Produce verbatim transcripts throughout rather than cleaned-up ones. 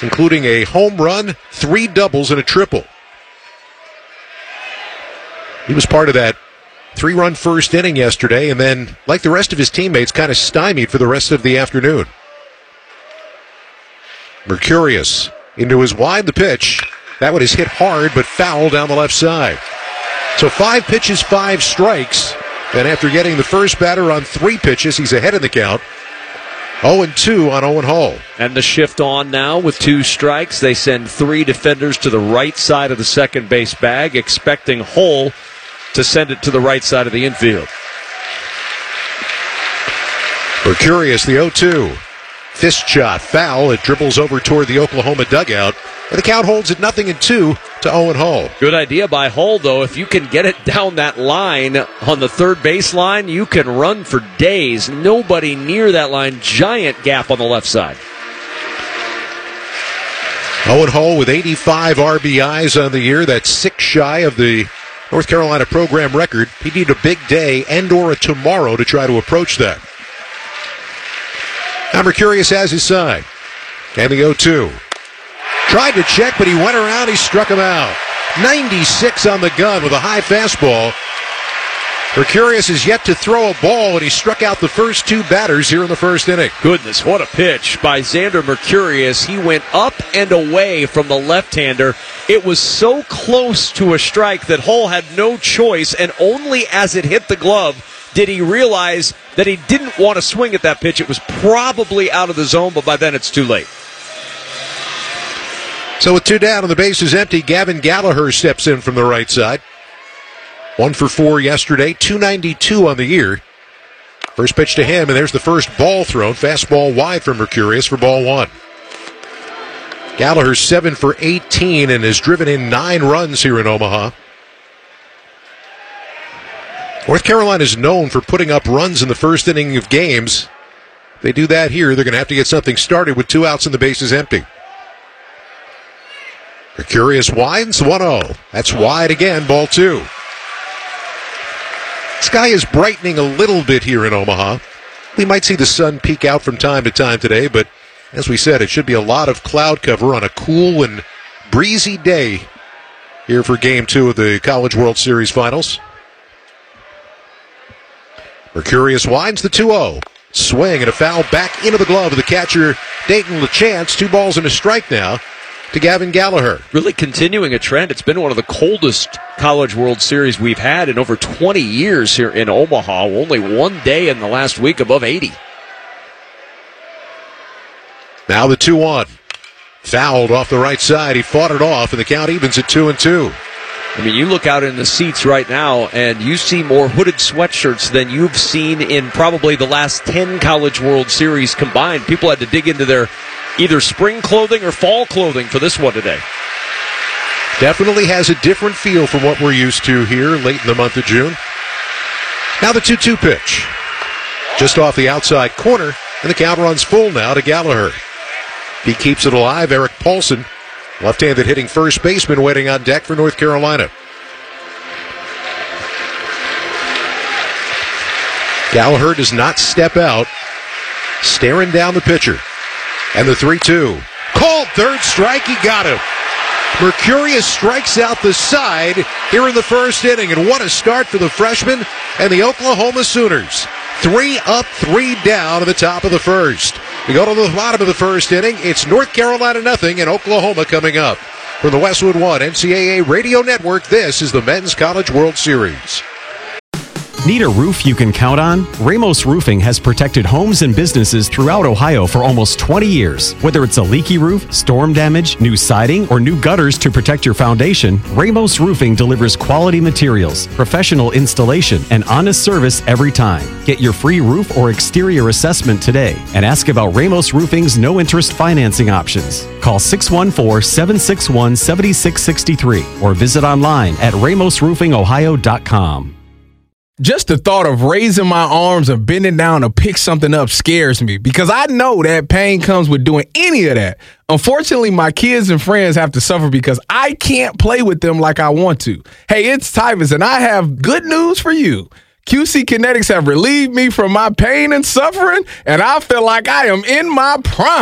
including a home run, three doubles, and a triple. He was part of that three-run first inning yesterday, and then, like the rest of his teammates, kind of stymied for the rest of the afternoon. Mercurius into his wide, the pitch. That one is hit hard, but foul down the left side. So five pitches, five strikes, and after getting the first batter on three pitches, he's ahead in the count. oh and two on Owen Hull. And the shift on now with two strikes. They send three defenders to the right side of the second base bag, expecting Hull to send it to the right side of the infield. Mercurius, the oh two. Fist shot, foul. It dribbles over toward the Oklahoma dugout. And the count holds at nothing and two to Owen Hull. Good idea by Hull, though. If you can get it down that line on the third base line, you can run for days. Nobody near that line. Giant gap on the left side. Owen Hull with eighty-five R B Is on the year. That's six shy of the North Carolina program record. He needed a big day and or a tomorrow to try to approach that. Now Mercurius has his side. And the oh two. Tried to check, but he went around. He struck him out. ninety-six on the gun with a high fastball. Mercurius is yet to throw a ball, and he struck out the first two batters here in the first inning. Goodness, what a pitch by Xander Mercurius. He went up and away from the left-hander. It was so close to a strike that Hull had no choice, and only as it hit the glove did he realize that he didn't want to swing at that pitch. It was probably out of the zone, but by then it's too late. So with two down and the base is empty, Gavin Gallagher steps in from the right side. One for four yesterday, two ninety-two on the year. First pitch to him, and there's the first ball thrown. Fastball wide for Mercurius for ball one. Gallagher seven for eighteen and has driven in nine runs here in Omaha. North Carolina is known for putting up runs in the first inning of games. If they do that here, they're going to have to get something started with two outs and the bases empty. Mercurius winds, one oh. That's wide again, ball two. Sky is brightening a little bit here in Omaha. We might see the sun peek out from time to time today, but as we said, it should be a lot of cloud cover on a cool and breezy day here for Game two of the College World Series Finals. Mercurius winds the two oh. Swing and a foul back into the glove of the catcher, Dayton LeChance. Two balls and a strike now to Gavin Gallagher. Really continuing a trend. It's been one of the coldest College World Series we've had in over twenty years here in Omaha. Only one day in the last week above eighty. Now the two one. Fouled off the right side. He fought it off, and the count evens at two and two. I mean, you look out in the seats right now, and you see more hooded sweatshirts than you've seen in probably the last ten College World Series combined. People had to dig into their either spring clothing or fall clothing for this one today. Definitely has a different feel from what we're used to here late in the month of June. Now the two two pitch. Just off the outside corner, and the count runs full now to Gallagher. He keeps it alive. Eric Paulson, left-handed hitting first baseman, waiting on deck for North Carolina. Gallagher does not step out, staring down the pitcher. And the three two. Called third strike, he got him. Mercurius strikes out the side here in the first inning, and what a start for the freshman and the Oklahoma Sooners. Three up, three down at the top of the first. We go to the bottom of the first inning. It's North Carolina nothing and Oklahoma coming up. From the Westwood One N C double A Radio Network, this is the Men's College World Series. Need a roof you can count on? Ramos Roofing has protected homes and businesses throughout Ohio for almost twenty years. Whether it's a leaky roof, storm damage, new siding, or new gutters to protect your foundation, Ramos Roofing delivers quality materials, professional installation, and honest service every time. Get your free roof or exterior assessment today and ask about Ramos Roofing's no-interest financing options. Call six one four, seven six one, seven six six three or visit online at ramos roofing ohio dot com. Just the thought of raising my arms and bending down to pick something up scares me because I know that pain comes with doing any of that. Unfortunately, my kids and friends have to suffer because I can't play with them like I want to. Hey, it's Tyvus, and I have good news for you. Q C Kinetics have relieved me from my pain and suffering, and I feel like I am in my prime.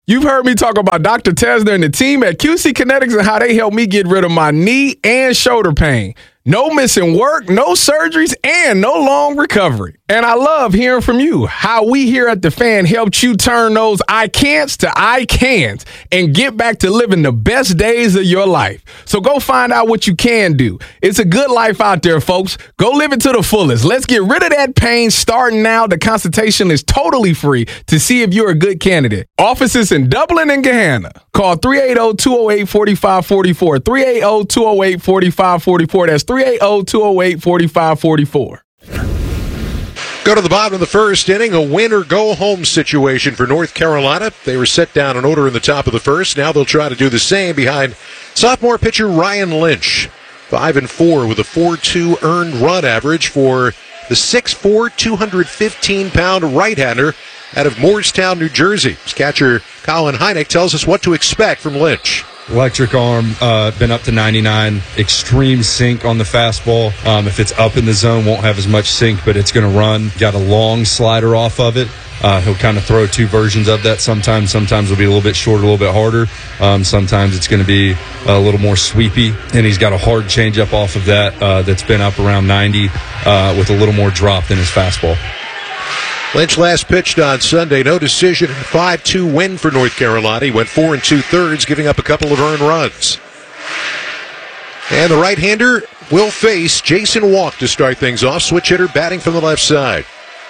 You've heard me talk about Doctor Tesner and the team at Q C Kinetics and how they helped me get rid of my knee and shoulder pain. No missing work, no surgeries, and no long recovery. And I love hearing from you, how we here at The Fan helped you turn those I can'ts to I can'ts and get back to living the best days of your life. So go find out what you can do. It's a good life out there, folks. Go live it to the fullest. Let's get rid of that pain starting now. The consultation is totally free to see if you're a good candidate. Offices in Dublin and Gahanna. Call three eight zero, two zero eight, four five four four, three eight zero, two zero eight, four five four four. That's three eight zero, two zero eight, four five four four. Go to the bottom of the first inning, a win or go home situation for North Carolina. They were set down in order in the top of the first. Now they'll try to do the same behind sophomore pitcher Ryan Lynch. Five and four with a four two earned run average for the six foot four, two hundred fifteen pound right-hander out of Moorestown, New Jersey. His catcher Colin Hynek tells us what to expect from Lynch. Electric arm, uh, been up to ninety-nine. Extreme sink on the fastball. Um, if it's up in the zone, won't have as much sink, but it's going to run. Got a long slider off of it. Uh, he'll kind of throw two versions of that sometimes. Sometimes it'll be a little bit shorter, a little bit harder. Um, sometimes it's going to be a little more sweepy. And he's got a hard changeup off of that uh, that's been up around ninety uh, with a little more drop than his fastball. Lynch last pitched on Sunday. No decision. five two win for North Carolina. He went four and two-thirds, giving up a couple of earned runs. And the right-hander will face Jason Walk to start things off. Switch hitter batting from the left side.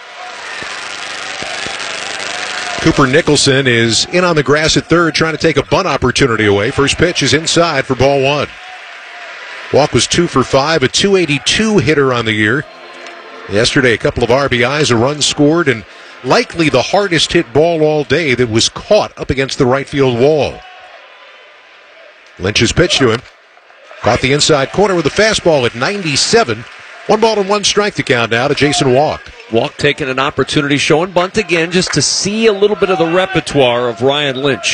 Cooper Nicholson is in on the grass at third, trying to take a bunt opportunity away. First pitch is inside for ball one. Walk was two for five, a two eighty-two hitter on the year. Yesterday, a couple of R B Is, a run scored, and likely the hardest hit ball all day that was caught up against the right field wall. Lynch's pitch to him. Caught the inside corner with a fastball at ninety-seven. One ball and one strike to count now to Jason Walk. Walk taking an opportunity, showing bunt again, just to see a little bit of the repertoire of Ryan Lynch.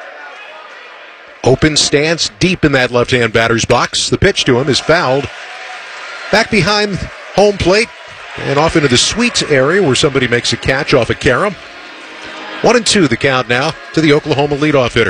Open stance deep in that left-hand batter's box. The pitch to him is fouled. Back behind home plate. And off into the Sweets area where somebody makes a catch off of Karam. One and two the count now to the Oklahoma leadoff hitter.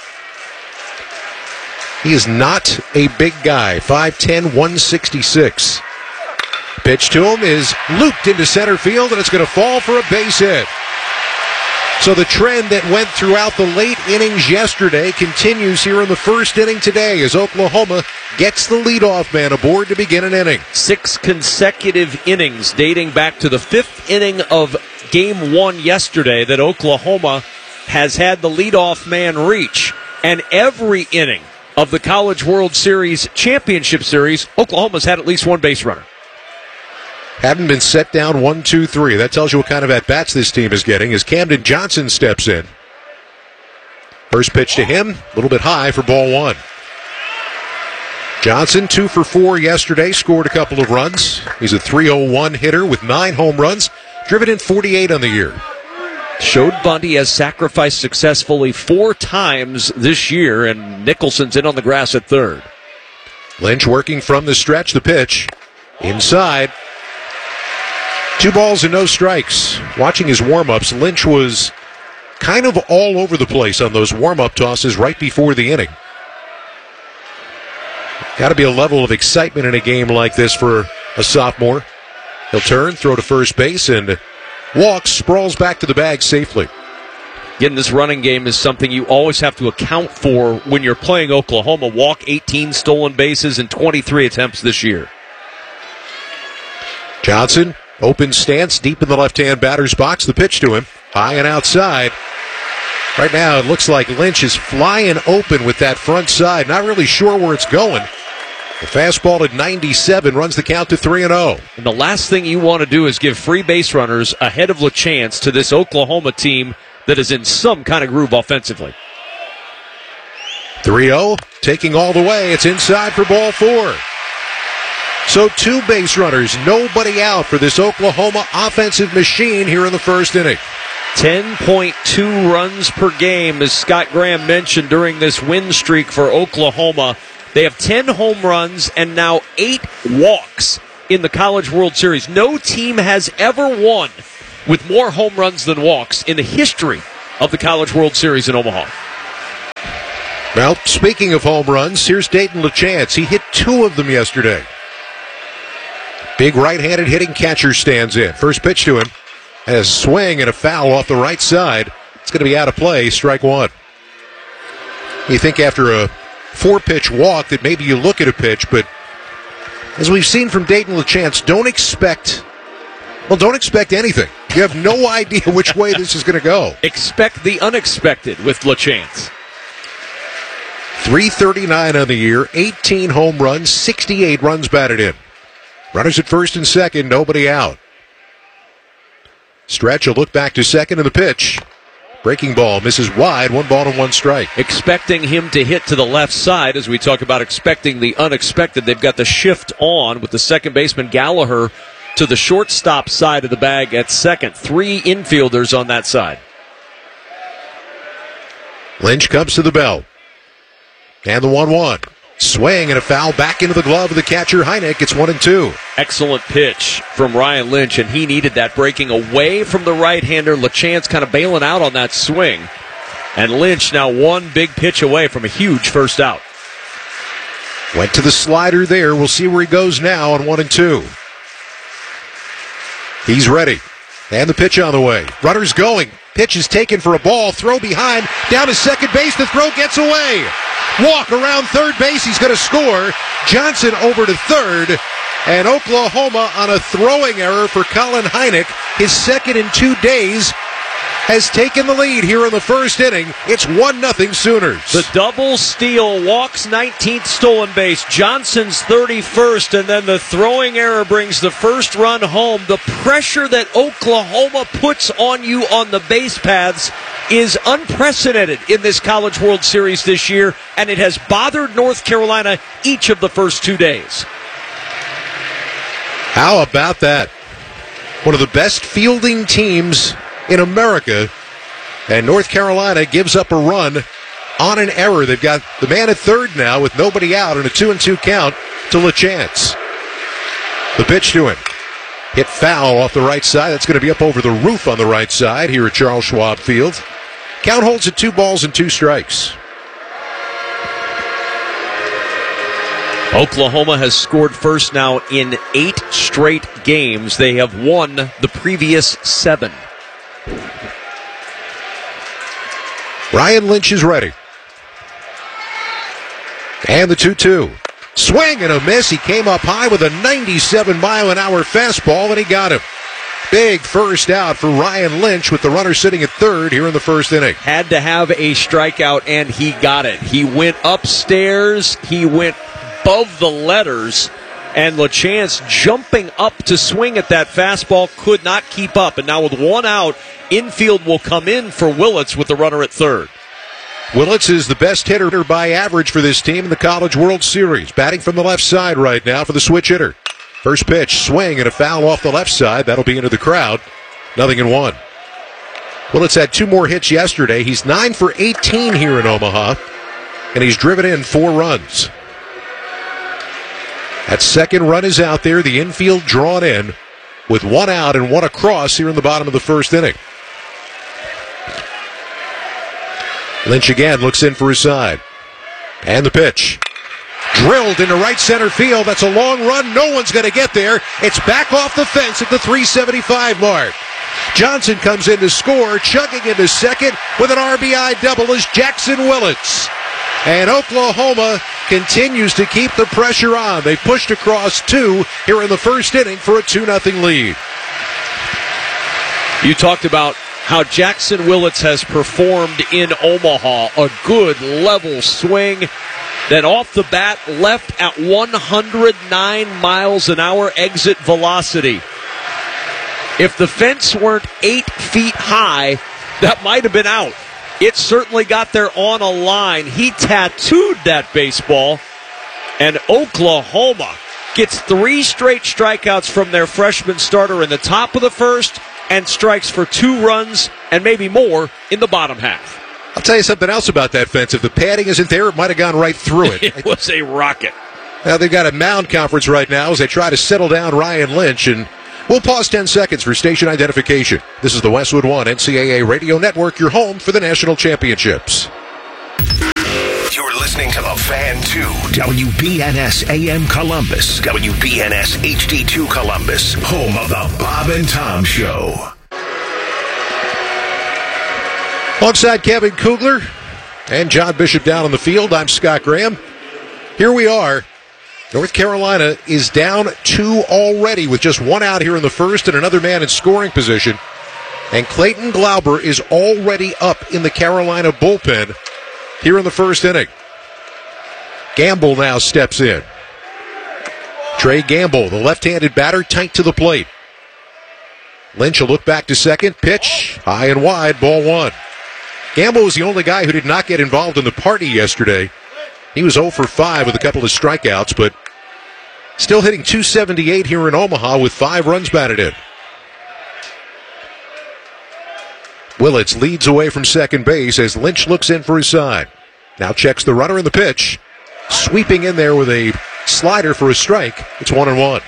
He is not a big guy, five ten, one sixty-six. Pitch to him is looped into center field, and it's going to fall for a base hit. So the trend that went throughout the late innings yesterday continues here in the first inning today as Oklahoma gets the leadoff man aboard to begin an inning. Six consecutive innings dating back to the fifth inning of game one yesterday that Oklahoma has had the leadoff man reach. And every inning of the College World Series Championship Series, Oklahoma's had at least one base runner. Hadn't been set down one, two, three. That tells you what kind of at-bats this team is getting as Camden Johnson steps in. First pitch to him, a little bit high for ball one. Johnson, two for four yesterday, scored a couple of runs. He's a three oh one hitter with nine home runs, driven in forty-eight on the year. Showed Bundy has sacrificed successfully four times this year, and Nicholson's in on the grass at third. Lynch working from the stretch, the pitch. Inside. Two balls and no strikes. Watching his warm-ups, Lynch was kind of all over the place on those warm-up tosses right before the inning. Got to be a level of excitement in a game like this for a sophomore. He'll turn, throw to first base, and walks, sprawls back to the bag safely. Again, this running game is something you always have to account for when you're playing Oklahoma. Walk, eighteen stolen bases, and twenty-three attempts this year. Johnson, open stance, deep in the left-hand batter's box. The pitch to him, high and outside. Right now, it looks like Lynch is flying open with that front side. Not really sure where it's going. The fastball at ninety-seven runs the count to three and oh. And the last thing you want to do is give free base runners ahead of LaChance to this Oklahoma team that is in some kind of groove offensively. three oh, taking all the way. It's inside for ball four. So two base runners, nobody out for this Oklahoma offensive machine here in the first inning. ten point two runs per game, as Scott Graham mentioned during this win streak for Oklahoma. They have ten home runs and now eight walks in the College World Series. No team has ever won with more home runs than walks in the history of the College World Series in Omaha. Well, speaking of home runs, here's Dayton LeChance. He hit two of them yesterday. Big right-handed hitting catcher stands in. First pitch to him. And a swing and a foul off the right side. It's going to be out of play, strike one. You think after a four-pitch walk that maybe you look at a pitch, but as we've seen from Dayton LeChance, don't expect, well, don't expect anything. You have no idea which way this is going to go. Expect the unexpected with LeChance. three thirty-nine on the year, eighteen home runs, sixty-eight runs batted in. Runners at first and second, nobody out. Stretch a look back to second in the pitch. Breaking ball misses wide, one ball and one strike. Expecting him to hit to the left side as we talk about expecting the unexpected. They've got the shift on with the second baseman Gallagher to the shortstop side of the bag at second. Three infielders on that side. Lynch comes to the belt. And the one one. Swing and a foul back into the glove of the catcher, Heineck. It's one and two. Excellent pitch from Ryan Lynch, and he needed that, breaking away from the right-hander. LeChance kind of bailing out on that swing. And Lynch now one big pitch away from a huge first out. Went to the slider there. We'll see where he goes now on one and two. He's ready. And the pitch on the way. Runner's going. Pitch is taken for a ball. Throw behind. Down to second base. The throw gets away. Walk around third base. He's going to score. Johnson over to third. And Oklahoma on a throwing error for Colin Heineck. His second in two days has taken the lead here in the first inning. It's one nothing Sooners. The double steal, walks nineteenth stolen base. Johnson's thirty-first, and then the throwing error brings the first run home. The pressure that Oklahoma puts on you on the base paths is unprecedented in this College World Series this year, and it has bothered North Carolina each of the first two days. How about that? One of the best fielding teams in America, and North Carolina gives up a run on an error. They've got the man at third now with nobody out and a two and two count to LeChance. The pitch to him. Hit foul off the right side. That's going to be up over the roof on the right side here at Charles Schwab Field. Count holds at two balls and two strikes. Oklahoma has scored first now in eight straight games. They have won the previous seven. Ryan Lynch is ready. And the two two. Swing and a miss. He came up high with a ninety-seven mile an hour fastball, and he got him. Big first out for Ryan Lynch with the runner sitting at third here in the first inning. Had to have a strikeout, and he got it. He went upstairs. He went above the letters, and LeChance jumping up to swing at that fastball could not keep up. And now with one out, infield will come in for Willits with the runner at third. Willits is the best hitter by average for this team in the College World Series. Batting from the left side right now for the switch hitter. First pitch, swing, and a foul off the left side. That'll be into the crowd. Nothing in one. Willits had two more hits yesterday. He's nine for eighteen here in Omaha, and he's driven in four runs. That second run is out there. The infield drawn in with one out and one across here in the bottom of the first inning. Lynch again looks in for his side. And the pitch. Drilled into right center field. That's a long run. No one's going to get there. It's back off the fence at the three seventy-five mark. Johnson comes in to score, chugging into second with an R B I double is Jackson Willits. And Oklahoma continues to keep the pressure on. They pushed across two here in the first inning for a two nothing lead. You talked about how Jackson Willits has performed in Omaha. A good level swing. Then off the bat, left at one hundred nine miles an hour exit velocity. If the fence weren't eight feet high, that might have been out. It certainly got there on a line. He tattooed that baseball, and Oklahoma gets three straight strikeouts from their freshman starter in the top of the first and strikes for two runs and maybe more in the bottom half. I'll tell you something else about that fence. If the padding isn't there, it might have gone right through it. It was a rocket. Now they've got a mound conference right now as they try to settle down Ryan Lynch, and We'll pause ten seconds for station identification. This is the Westwood One N C double A Radio Network, your home for the national championships. You're listening to The Fan two, W B N S A M Columbus, W B N S H D two Columbus, home of the Bob and Tom Show. Alongside Kevin Kugler and John Bishop down on the field, I'm Scott Graham. Here we are. North Carolina is down two already with just one out here in the first and another man in scoring position. And Clayton Glauber is already up in the Carolina bullpen here in the first inning. Gamble now steps in. Trey Gamble, the left-handed batter, tight to the plate. Lynch will look back to second. Pitch, high and wide, ball one. Gamble was the only guy who did not get involved in the party yesterday. He was oh for five with a couple of strikeouts, but still hitting two seventy-eight here in Omaha with five runs batted in. Willits leads away from second base as Lynch looks in for his side. Now checks the runner in the pitch. Sweeping in there with a slider for a strike. It's one and one.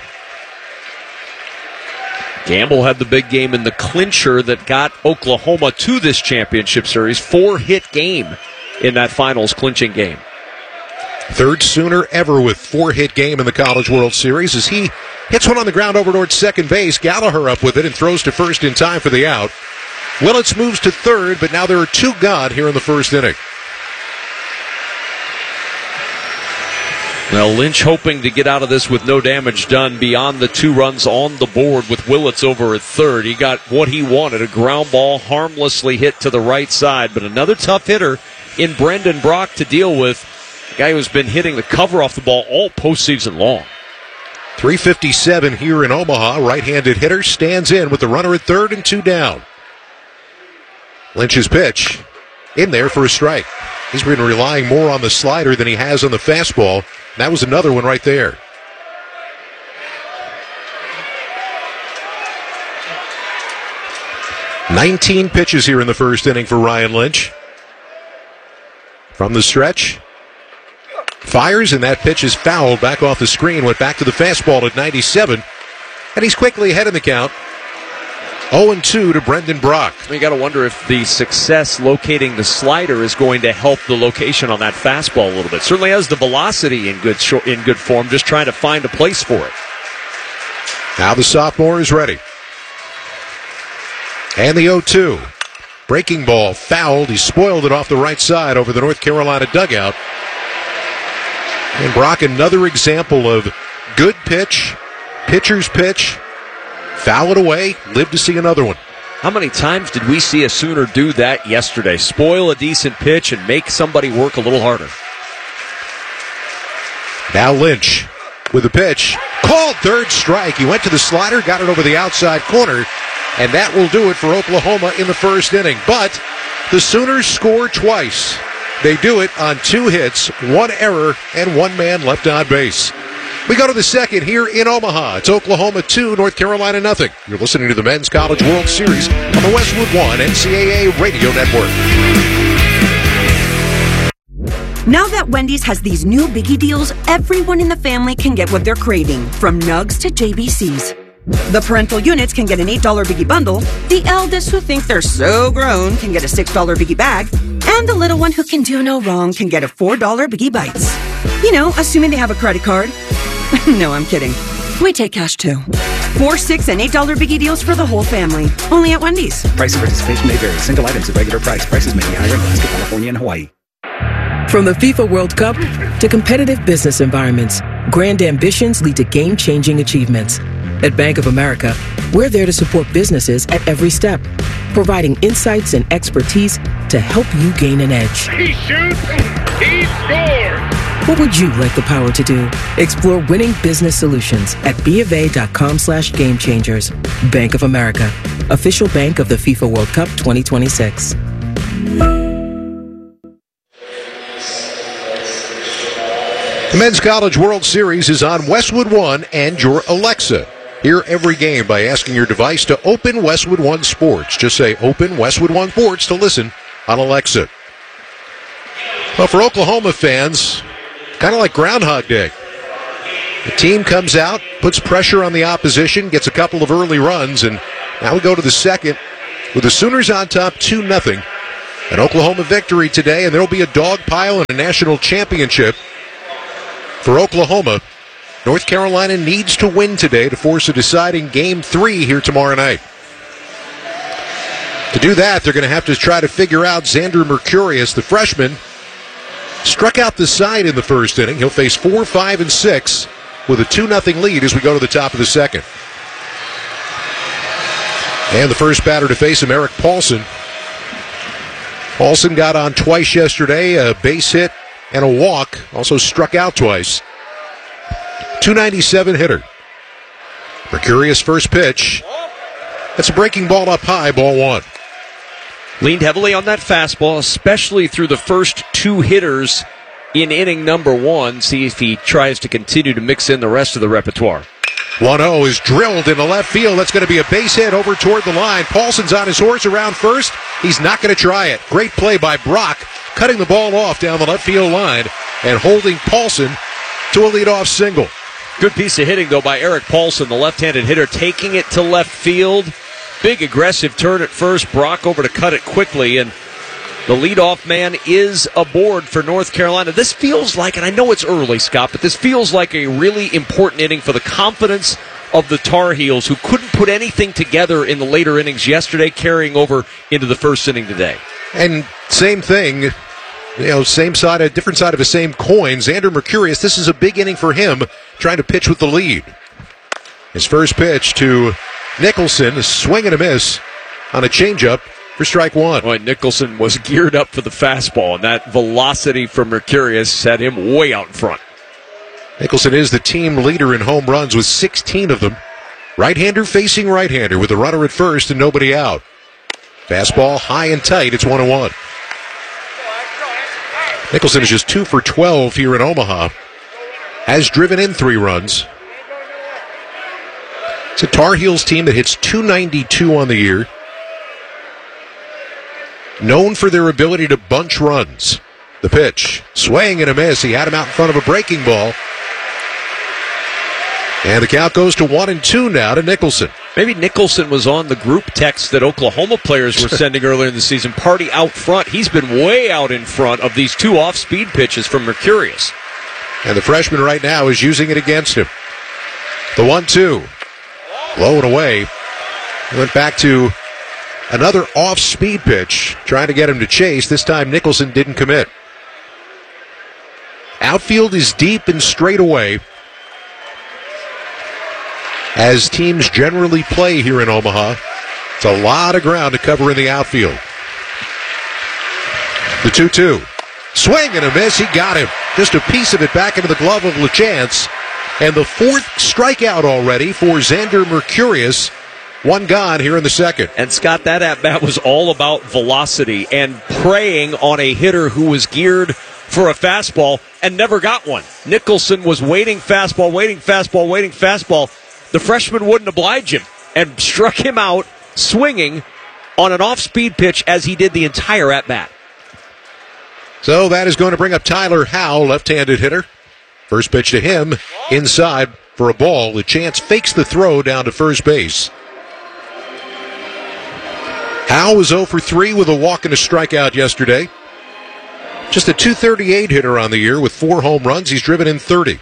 Gamble had the big game in the clincher that got Oklahoma to this championship series. Four-hit game in that finals clinching game. Third Sooner ever with four-hit game in the College World Series as he hits one on the ground over towards second base. Gallagher up with it and throws to first in time for the out. Willits moves to third, but now there are two gone here in the first inning. Now Lynch hoping to get out of this with no damage done beyond the two runs on the board with Willits over at third. He got what he wanted, a ground ball harmlessly hit to the right side, but another tough hitter in Brendan Brock to deal with. A guy who's been hitting the cover off the ball all postseason long. three fifty-seven here in Omaha. Right-handed hitter stands in with the runner at third and two down. Lynch's pitch in there for a strike. He's been relying more on the slider than he has on the fastball. That was another one right there. nineteen pitches here in the first inning for Ryan Lynch. From the stretch. Fires, and that pitch is fouled back off the screen. Went back to the fastball at ninety-seven. And he's quickly ahead in the count. oh and two to Brendan Brock. You got to wonder if the success locating the slider is going to help the location on that fastball a little bit. Certainly has the velocity in good in good form, just trying to find a place for it. Now the sophomore is ready. And the oh two. Breaking ball fouled. He spoiled it off the right side over the North Carolina dugout. And Brock, another example of good pitch, pitcher's pitch, foul it away, live to see another one. How many times did we see a Sooner do that yesterday? Spoil a decent pitch and make somebody work a little harder. Now Lynch with the pitch. Called third strike. He went to the slider, got it over the outside corner, and that will do it for Oklahoma in the first inning. But the Sooners score twice. They do it on two hits, one error, and one man left on base. We go to the second here in Omaha. It's Oklahoma two, North Carolina nothing. You're listening to the Men's College World Series on the Westwood One N C double A Radio Network. Now that Wendy's has these new biggie deals, everyone in the family can get what they're craving, from nugs to J B Cs. The parental units can get an eight dollar biggie bundle, the eldest who think they're so grown can get a six dollar biggie bag, and the little one who can do no wrong can get a four dollar biggie bites. You know, assuming they have a credit card. No, I'm kidding. We take cash too. Four, six, and eight dollar biggie deals for the whole family. Only at Wendy's. Price and participation may vary. Single items at regular price. Prices may be higher in Alaska, California, and Hawaii. From the FIFA World Cup to competitive business environments, grand ambitions lead to game-changing achievements. At Bank of America, we're there to support businesses at every step, providing insights and expertise to help you gain an edge. He shoots, he scores! What would you like the power to do? Explore winning business solutions at bofa.com slash game changers. Bank of America, official bank of the FIFA World Cup twenty twenty-six. The Men's College World Series is on Westwood One and your Alexa. Hear every game by asking your device to open Westwood One Sports. Just say open Westwood One Sports to listen on Alexa. Well, for Oklahoma fans, kind of like Groundhog Day. The team comes out, puts pressure on the opposition, gets a couple of early runs, and now we go to the second with the Sooners on top two nothing. An Oklahoma victory today, and there will be a dog pile and a national championship for Oklahoma. North Carolina needs to win today to force a deciding game three here tomorrow night. To do that, they're going to have to try to figure out Xander Mercurius, the freshman. Struck out the side in the first inning. He'll face four, five, and six with a two nothing lead as we go to the top of the second. And the first batter to face him, Eric Paulson. Paulson got on twice yesterday, a base hit and a walk. Also struck out twice. two ninety-seven hitter. Mercurius first pitch. That's a breaking ball up high, ball one. Leaned heavily on that fastball, especially through the first two hitters in inning number one. See if he tries to continue to mix in the rest of the repertoire. one oh is drilled into left field. That's going to be a base hit over toward the line. Paulson's on his horse around first. He's not going to try it. Great play by Brock, cutting the ball off down the left field line and holding Paulson to a leadoff single. Good piece of hitting, though, by Eric Paulson, the left-handed hitter, taking it to left field. Big aggressive turn at first. Brock over to cut it quickly, and the leadoff man is aboard for North Carolina. This feels like, and I know it's early, Scott, but this feels like a really important inning for the confidence of the Tar Heels, who couldn't put anything together in the later innings yesterday, carrying over into the first inning today. And same thing, you know, same side, a different side of the same coin. Xander Mercurius, this is a big inning for him, trying to pitch with the lead. His first pitch to Nicholson, a swing and a miss on a changeup for strike one. Boy, Nicholson was geared up for the fastball, and that velocity from Mercurius set him way out in front. Nicholson is the team leader in home runs with sixteen of them. Right-hander facing right-hander with a runner at first and nobody out. Fastball high and tight. It's one and one. Nicholson is just two for twelve here in Omaha. Has driven in three runs. It's a Tar Heels team that hits two ninety-two on the year. Known for their ability to bunch runs. The pitch, swing and a miss. He had him out in front of a breaking ball. And the count goes to one and two now to Nicholson. Maybe Nicholson was on the group text that Oklahoma players were sending earlier in the season. Party out front. He's been way out in front of these two off-speed pitches from Mercurius. And the freshman right now is using it against him. The one two. Low and away. He went back to another off-speed pitch, trying to get him to chase. This time Nicholson didn't commit. Outfield is deep and straight away, as teams generally play here in Omaha. It's a lot of ground to cover in the outfield. The two two. Swing and a miss. He got him. Just a piece of it back into the glove of LaChance. And the fourth strikeout already for Xander Mercurius. One gone here in the second. And Scott, that at-bat was all about velocity and preying on a hitter who was geared for a fastball and never got one. Nicholson was waiting fastball, waiting fastball, waiting fastball. The freshman wouldn't oblige him and struck him out swinging on an off-speed pitch as he did the entire at-bat. So that is going to bring up Tyler Howe, left-handed hitter. First pitch to him, inside for a ball. LaChance fakes the throw down to first base. Howe was oh for three with a walk and a strikeout yesterday. Just a two thirty-eight hitter on the year with four home runs. He's driven in thirty.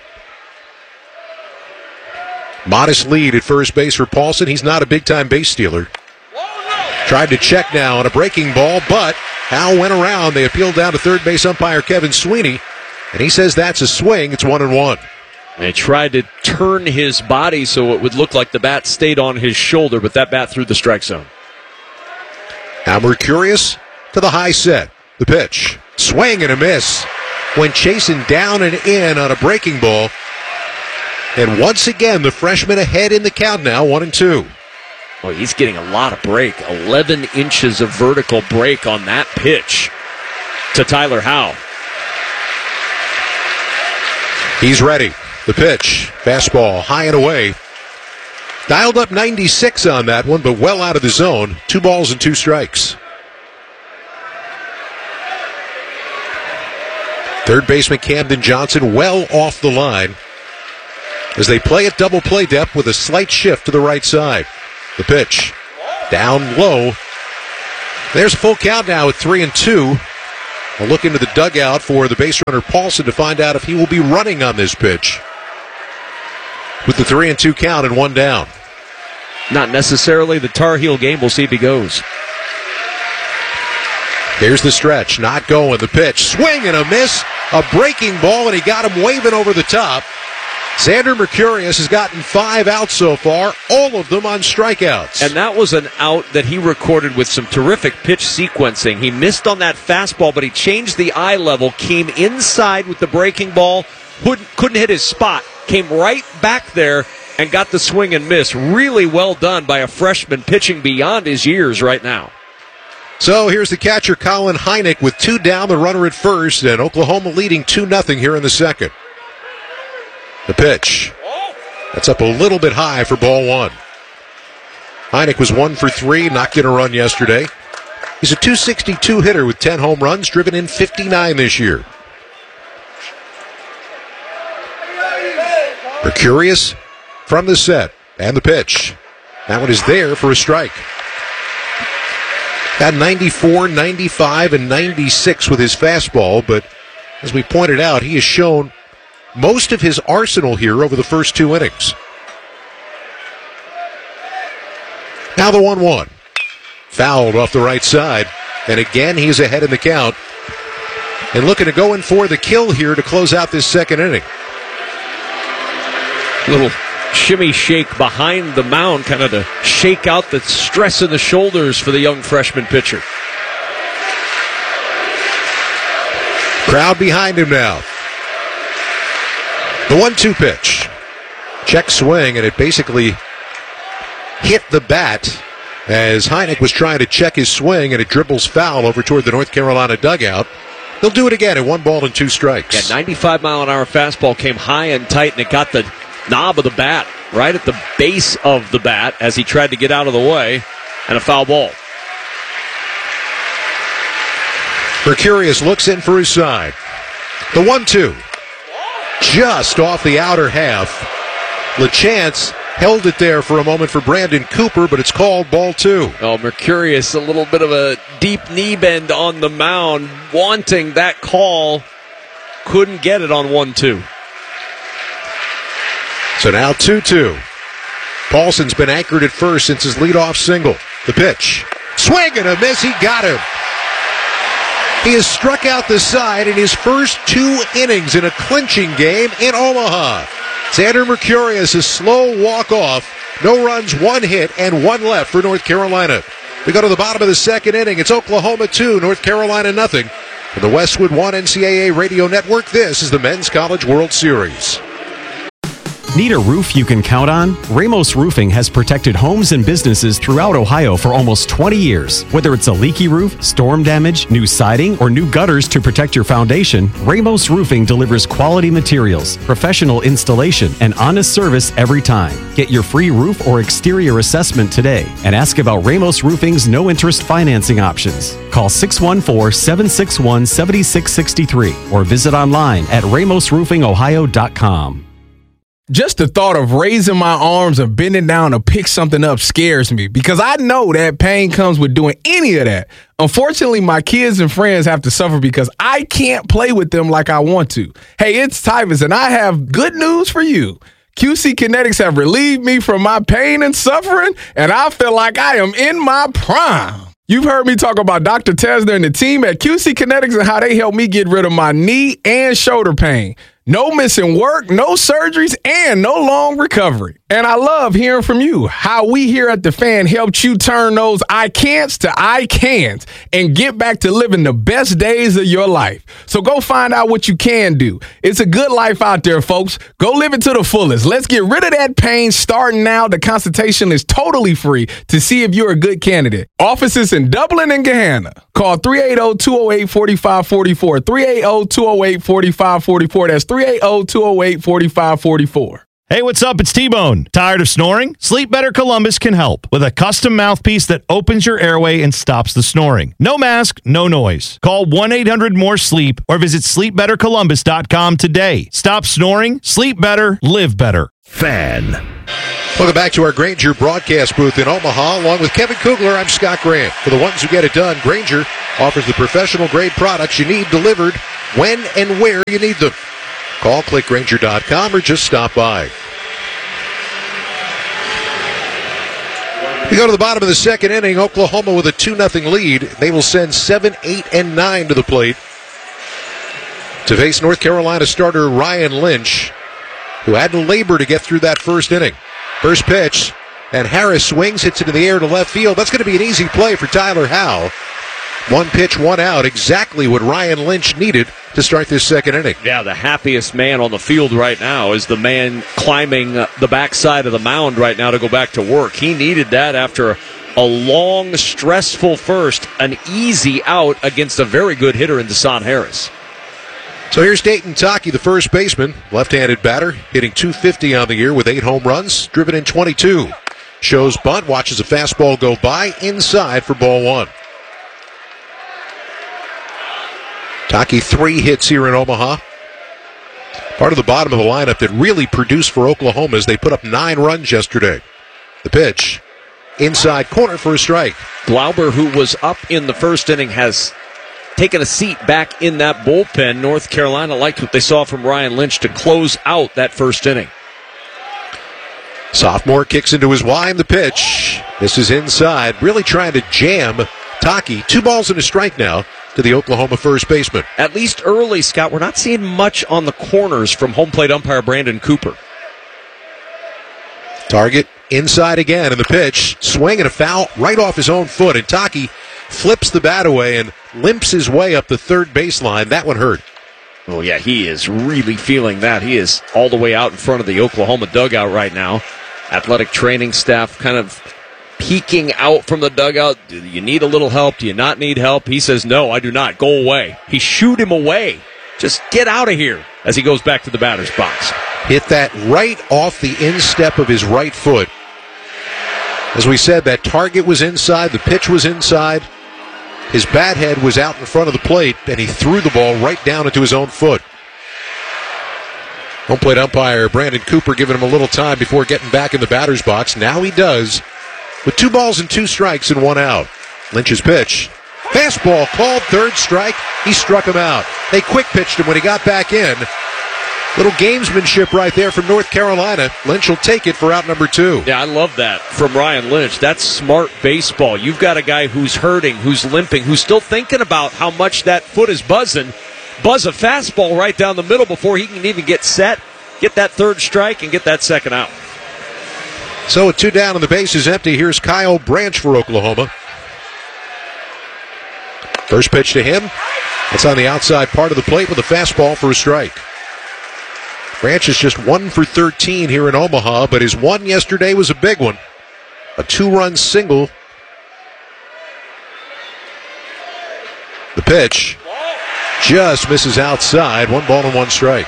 Modest lead at first base for Paulson. He's not a big-time base stealer. Tried to check now on a breaking ball, but Howe went around. They appealed down to third base umpire Kevin Sweeney, and he says that's a swing. It's one and one. They tried to turn his body so it would look like the bat stayed on his shoulder, but that bat through the strike zone. Now Mercurius to the high set. The pitch. Swing and a miss. Went chasing down and in on a breaking ball. And once again, the freshman ahead in the count now, one and two. Boy, he's getting a lot of break. eleven inches of vertical break on that pitch to Tyler Howe. He's ready. The pitch. Fastball high and away. Dialed up ninety-six on that one, but well out of the zone. Two balls and two strikes. Third baseman Camden Johnson well off the line. as they play at double play depth with a slight shift to the right side. The pitch down low. There's a full count now at three and two. We'll look into the dugout for the base runner Paulson to find out if he will be running on this pitch. With the three and two count and one down. Not necessarily the Tar Heel game. We'll see if he goes. Here's the stretch. Not going. The pitch. Swing and a miss. A breaking ball, and he got him waving over the top. Xander Mercurius has gotten five outs so far, all of them on strikeouts. And that was an out that he recorded with some terrific pitch sequencing. He missed on that fastball, but he changed the eye level, came inside with the breaking ball, couldn't, couldn't hit his spot, came right back there and got the swing and miss. Really well done by a freshman pitching beyond his years right now. So here's the catcher, Colin Heineck, with two down, the runner at first, and Oklahoma leading two nothing here in the second. The pitch. That's up a little bit high for ball one. Heineck was one for three, not going to run yesterday. He's a two sixty-two hitter with ten home runs, driven in fifty-nine this year. Mercurius from the set, and the pitch. That one is there for a strike. Got ninety-four, ninety-five, and ninety-six with his fastball, but as we pointed out, he has shown most of his arsenal here over the first two innings. Now the one one. Fouled off the right side, and again he's ahead in the count. And looking to go in for the kill here to close out this second inning. Little shimmy shake behind the mound, kind of to shake out the stress in the shoulders for the young freshman pitcher. Crowd behind him now. The one two pitch. Check swing, and it basically hit the bat as Heineck was trying to check his swing, and it dribbles foul over toward the North Carolina dugout. They'll do it again at one ball and two strikes. Yeah, ninety-five mile an hour fastball came high and tight, and it got the knob of the bat right at the base of the bat as he tried to get out of the way, and a foul ball. Mercurius looks in for his side. The one two. Just off the outer half. LeChance held it there for a moment for Brandon Cooper, but it's called ball two. Oh, Mercurius, a little bit of a deep knee bend on the mound, wanting that call. Couldn't get it on one two. So now two two. Paulson's been anchored at first since his leadoff single. The pitch. Swing and a miss. He got him. He has struck out the side in his first two innings in a clinching game in Omaha. Xander Mercurius, a slow walk-off. No runs, one hit, and one left for North Carolina. We go to the bottom of the second inning. It's Oklahoma two, North Carolina nothing. From the Westwood One N C double A Radio Network, this is the Men's College World Series. Need a roof you can count on? Ramos Roofing has protected homes and businesses throughout Ohio for almost twenty years. Whether it's a leaky roof, storm damage, new siding, or new gutters to protect your foundation, Ramos Roofing delivers quality materials, professional installation, and honest service every time. Get your free roof or exterior assessment today and ask about Ramos Roofing's no-interest financing options. Call six one four, seven six one, seven six six three or visit online at ramos roofing ohio dot com. Just the thought of raising my arms and bending down to pick something up scares me because I know that pain comes with doing any of that. Unfortunately, my kids and friends have to suffer because I can't play with them like I want to. Hey, it's Tyvus, and I have good news for you. Q C Kinetics have relieved me from my pain and suffering, and I feel like I am in my prime. You've heard me talk about Doctor Tesner and the team at Q C Kinetics and how they helped me get rid of my knee and shoulder pain. No missing work, no surgeries, and no long recovery. And I love hearing from you, how we here at The Fan helped you turn those I can'ts to I can'ts and get back to living the best days of your life. So go find out what you can do. It's a good life out there, folks. Go live it to the fullest. Let's get rid of that pain starting now. The consultation is totally free to see if you're a good candidate. Offices in Dublin and Gahanna. Call three eight zero, two zero eight, four five four four, three eight zero, two zero eight, four five four four. That's three eight zero, two zero eight, four five four four. Hey, what's up? It's T-Bone. Tired of snoring? Sleep Better Columbus can help with a custom mouthpiece that opens your airway and stops the snoring. No mask, no noise. Call one eight hundred more sleep or visit sleep better columbus dot com today. Stop snoring, sleep better, live better. Fan. Welcome back to our Grainger broadcast booth in Omaha. Along with Kevin Kugler, I'm Scott Grant. For the ones who get it done, Grainger offers the professional-grade products you need delivered when and where you need them. Call click grainger dot com or just stop by. We go to the bottom of the second inning. Oklahoma with a two nothing lead. They will send seven, eight, and nine to the plate to face North Carolina starter Ryan Lynch, who had to labor to get through that first inning. First pitch, and Harris swings, hits it in the air to left field. That's going to be an easy play for Tyler Howe. One pitch, one out, exactly what Ryan Lynch needed to start this second inning. Yeah, the happiest man on the field right now is the man climbing uh, the backside of the mound right now to go back to work. He needed that after a long, stressful first, an easy out against a very good hitter in Deshaun Harris. So here's Dayton Taki, the first baseman, left-handed batter, hitting two fifty on the year with eight home runs, driven in twenty-two. Shows bunt, watches a fastball go by, inside for ball one. Taki, three hits here in Omaha. Part of the bottom of the lineup that really produced for Oklahoma as they put up nine runs yesterday. The pitch, inside corner for a strike. Glauber, who was up in the first inning, has taken a seat back in that bullpen. North Carolina liked what they saw from Ryan Lynch to close out that first inning. Sophomore kicks into his wide. The pitch, this is inside, really trying to jam Taki. Two balls and a strike now to the Oklahoma first baseman. At least early, Scott, we're not seeing much on the corners from home plate umpire Brandon Cooper. Target inside again, and the pitch, swing and a foul right off his own foot, and Taki flips the bat away and limps his way up the third baseline. That one hurt. Oh, yeah, he is really feeling that. He is all the way out in front of the Oklahoma dugout right now. Athletic training staff kind of peeking out from the dugout. Do you need a little help? Do you not need help? He says, no, I do not. Go away. He shooed him away. Just get out of here as he goes back to the batter's box. Hit that right off the instep of his right foot. As we said, that target was inside. The pitch was inside. His bat head was out in front of the plate, and he threw the ball right down into his own foot. Home plate umpire Brandon Cooper giving him a little time before getting back in the batter's box. Now he does, with two balls and two strikes and one out. Lynch's pitch. Fastball called, third strike. He struck him out. They quick pitched him when he got back in. Little gamesmanship right there from North Carolina. Lynch will take it for out number two. Yeah, I love that from Ryan Lynch. That's smart baseball. You've got a guy who's hurting, who's limping, who's still thinking about how much that foot is buzzing. Buzz a fastball right down the middle before he can even get set, get that third strike, and get that second out. So with two down and the base is empty, here's Kyle Branch for Oklahoma. First pitch to him. It's on the outside part of the plate with a fastball for a strike. Branch is just one for thirteen here in Omaha, but his one yesterday was a big one. A two-run single. The pitch just misses outside. One ball and one strike.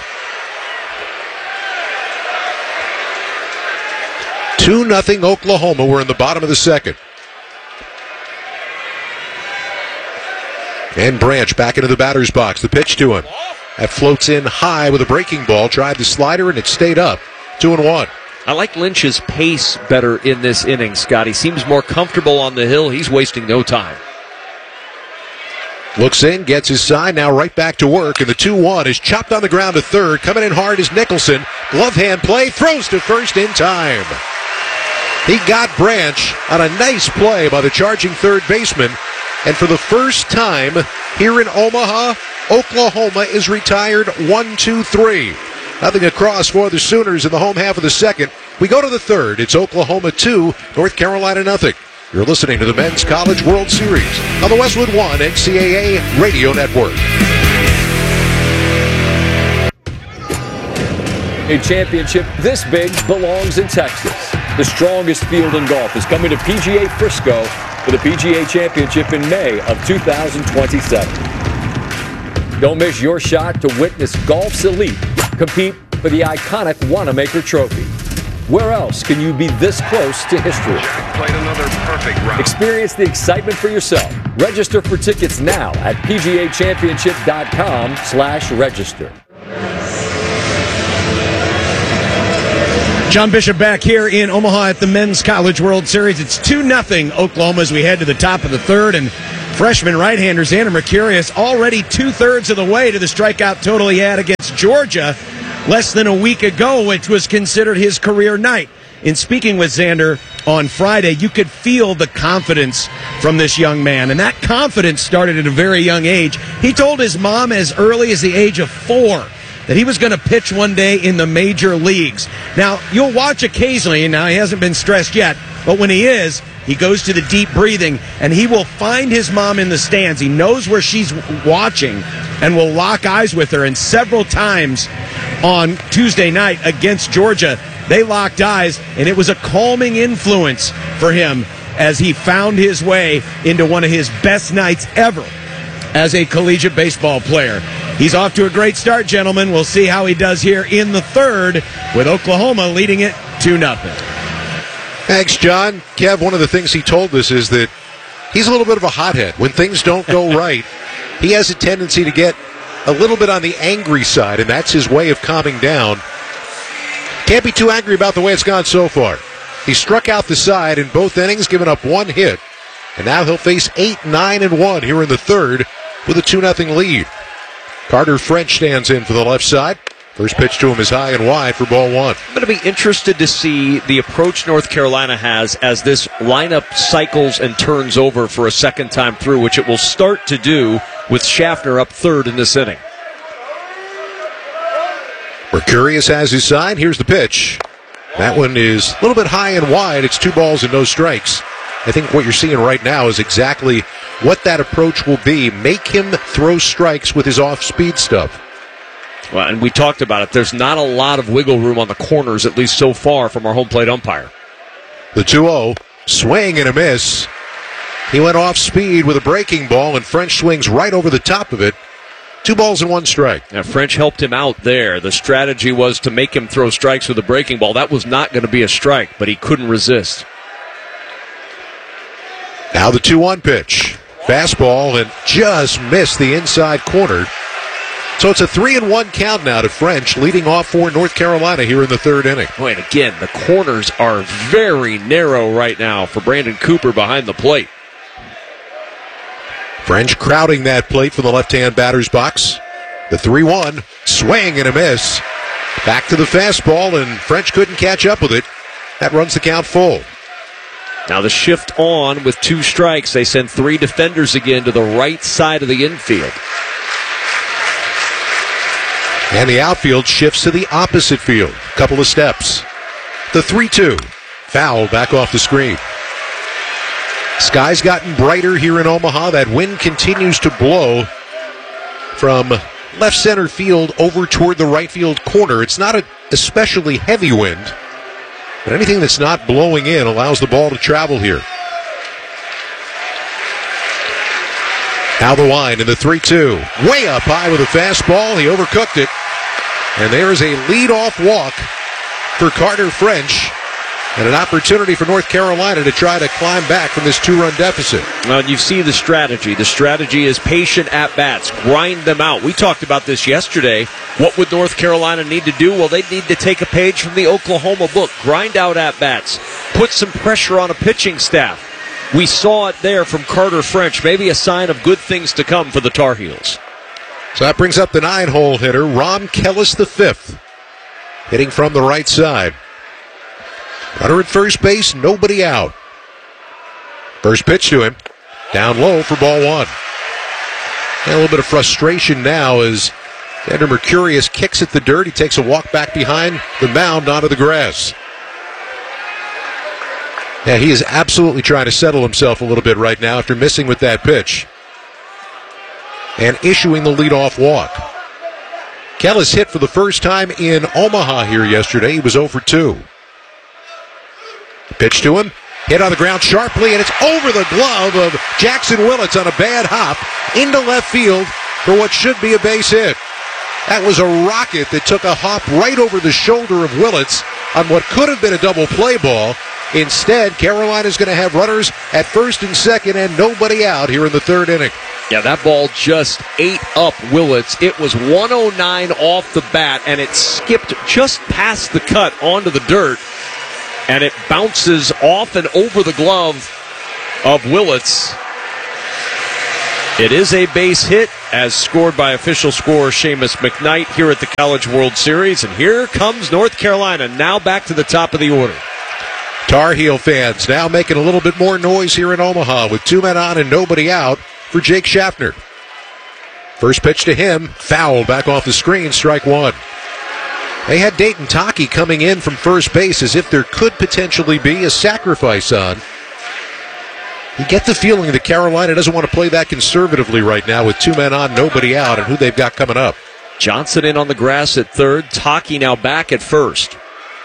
two nothing Oklahoma. We're in the bottom of the second. And Branch back into the batter's box. The pitch to him. That floats in high with a breaking ball. Tried the slider, and it stayed up. Two and one. I like Lynch's pace better in this inning, Scott. He seems more comfortable on the hill. He's wasting no time. Looks in, gets his side, now right back to work, and the two one is chopped on the ground to third. Coming in hard is Nicholson. Glove hand play, throws to first in time. He got Branch on a nice play by the charging third baseman. And for the first time here in Omaha, Oklahoma is retired one two three. Nothing across for the Sooners in the home half of the second. We go to the third. It's Oklahoma two, North Carolina nothing. You're listening to the Men's College World Series on the Westwood One N C double A Radio Network. A championship this big belongs in Texas. The strongest field in golf is coming to P G A Frisco for the P G A Championship in May of two thousand twenty-seven. Don't miss your shot to witness golf's elite compete for for the iconic Wanamaker Trophy. Where else can you be this close to history? Jack played another perfect round. Experience the excitement for yourself. Register for tickets now at P G A Championship dot com slash register. John Bishop back here in Omaha at the Men's College World Series. It's two nothing Oklahoma as we head to the top of the third, and freshman right-hander Xander Mercurius already two-thirds of the way to the strikeout total he had against Georgia less than a week ago, which was considered his career night. In speaking with Xander on Friday, you could feel the confidence from this young man, and that confidence started at a very young age. He told his mom as early as the age of four that he was going to pitch one day in the major leagues. Now, you'll watch occasionally, and now he hasn't been stressed yet, but when he is, he goes to the deep breathing, and he will find his mom in the stands. He knows where she's watching and will lock eyes with her, and several times on Tuesday night against Georgia, they locked eyes, and it was a calming influence for him as he found his way into one of his best nights ever as a collegiate baseball player. He's off to a great start, gentlemen. We'll see how he does here in the third with Oklahoma leading it two nothing. Thanks, John. Kev, one of the things he told us is that he's a little bit of a hothead. When things don't go right, he has a tendency to get a little bit on the angry side, and that's his way of calming down. Can't be too angry about the way it's gone so far. He struck out the side in both innings, giving up one hit, and now he'll face eight, nine, and one here in the third with a two nothing lead. Carter French stands in for the left side. First pitch to him is high and wide for ball one. I'm going to be interested to see the approach North Carolina has as this lineup cycles and turns over for a second time through, which it will start to do with Schaffner up third in this inning. Mercurius has his side. Here's the pitch. That one is a little bit high and wide. It's two balls and no strikes. I think what you're seeing right now is exactly what that approach will be. Make him throw strikes with his off-speed stuff. Well, and we talked about it. There's not a lot of wiggle room on the corners, at least so far, from our home plate umpire. The two oh, swing and a miss. He went off speed with a breaking ball, and French swings right over the top of it. Two balls and one strike. Now, French helped him out there. The strategy was to make him throw strikes with a breaking ball. That was not going to be a strike, but he couldn't resist. Now the two one pitch. Fastball and just missed the inside corner. So it's a three and one count now to French, leading off for North Carolina here in the third inning. Boy, and again, the corners are very narrow right now for Brandon Cooper behind the plate. French crowding that plate from the left-hand batter's box. The three one, swing and a miss. Back to the fastball, and French couldn't catch up with it. That runs the count full. Now the shift on with two strikes. They send three defenders again to the right side of the infield. And the outfield shifts to the opposite field. Couple of steps. The three two. Foul back off the screen. Sky's gotten brighter here in Omaha. That wind continues to blow from left center field over toward the right field corner. It's not an especially heavy wind, but anything that's not blowing in allows the ball to travel here. Now the wind in the three two. Way up high with a fastball. He overcooked it. And there is a leadoff walk for Carter French. And an opportunity for North Carolina to try to climb back from this two-run deficit. Well, you see the strategy. The strategy is patient at-bats. Grind them out. We talked about this yesterday. What would North Carolina need to do? Well, they need to take a page from the Oklahoma book. Grind out at-bats. Put some pressure on a pitching staff. We saw it there from Carter French. Maybe a sign of good things to come for the Tar Heels. So that brings up the nine-hole hitter, Ron Kellis the fifth, hitting from the right side. Runner at first base, nobody out. First pitch to him, down low for ball one. And a little bit of frustration now as Xander Mercurius kicks at the dirt. He takes a walk back behind the mound onto the grass. Yeah, he is absolutely trying to settle himself a little bit right now after missing with that pitch and issuing the leadoff walk. Kellis hit for the first time in Omaha here yesterday. He was oh for two. Pitch to him, hit on the ground sharply, and it's over the glove of Jackson Willits on a bad hop into left field for what should be a base hit. That was a rocket that took a hop right over the shoulder of Willits on what could have been a double play ball. Instead, Carolina's going to have runners at first and second and nobody out here in the third inning. Yeah, that ball just ate up Willits. It was one oh nine off the bat, and it skipped just past the cut onto the dirt, and it bounces off and over the glove of Willits. It is a base hit, as scored by official scorer Seamus McKnight here at the College World Series, and here comes North Carolina, now back to the top of the order. Tar Heel fans now making a little bit more noise here in Omaha with two men on and nobody out for Jake Schaffner. First pitch to him, foul back off the screen, strike one. They had Dayton Taki coming in from first base as if there could potentially be a sacrifice on. You get the feeling that Carolina doesn't want to play that conservatively right now with two men on, nobody out, and who they've got coming up. Johnson in on the grass at third, Taki now back at first.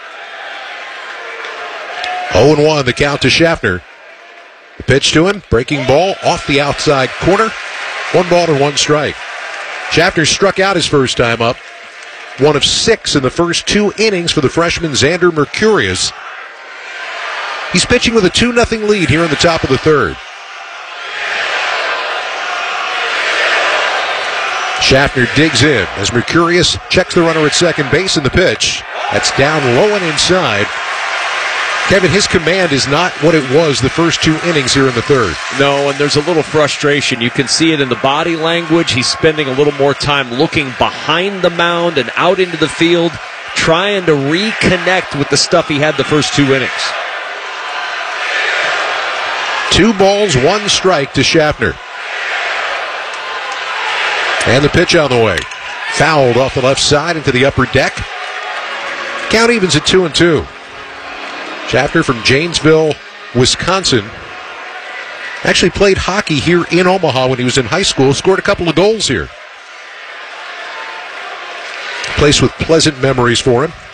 oh and one the count to Schaffner. The pitch to him, breaking ball off the outside corner. One ball and one strike. Schaffner struck out his first time up. One of six in the first two innings for the freshman Xander Mercurius. He's pitching with a two nothing lead here in the top of the third. Schaffner digs in as Mercurius checks the runner at second base in the pitch. That's down low and inside. Kevin, his command is not what it was the first two innings here in the third. No, and there's a little frustration. You can see it in the body language. He's spending a little more time looking behind the mound and out into the field, trying to reconnect with the stuff he had the first two innings. Two balls, one strike to Schaffner. And the pitch on the way. Fouled off the left side into the upper deck. Count evens at two and two. Schaffner from Janesville, Wisconsin. Actually played hockey here in Omaha when he was in high school. Scored a couple of goals here. A place with pleasant memories for him.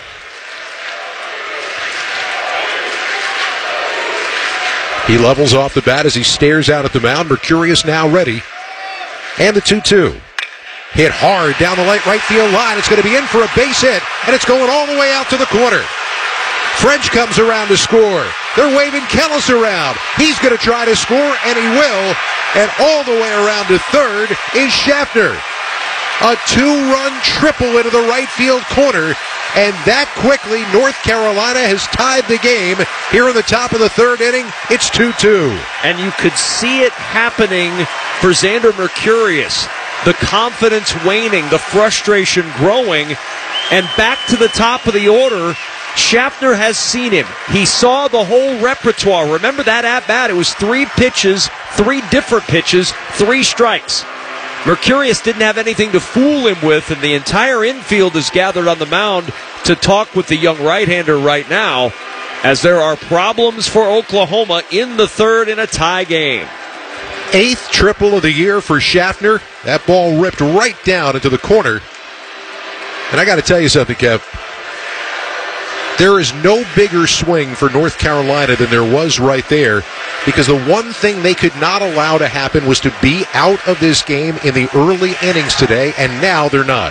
He levels off the bat as he stares out at the mound. Mercurius now ready. And the two two. Hit hard down the right field line. It's going to be in for a base hit, and it's going all the way out to the corner. French comes around to score. They're waving Kellis around. He's going to try to score, and he will. And all the way around to third is Schaffner. A two-run triple into the right field corner. And that quickly, North Carolina has tied the game here in the top of the third inning. It's two two. And you could see it happening for Xander Mercurius. The confidence waning, the frustration growing. And back to the top of the order, Schaffner has seen him. He saw the whole repertoire. Remember that at-bat? It was three pitches, three different pitches, three strikes. Mercurius didn't have anything to fool him with, and the entire infield is gathered on the mound to talk with the young right-hander right now, as there are problems for Oklahoma in the third in a tie game. Eighth triple of the year for Schaffner. That ball ripped right down into the corner. And I got to tell you something, Kev. There is no bigger swing for North Carolina than there was right there, because the one thing they could not allow to happen was to be out of this game in the early innings today, and now they're not.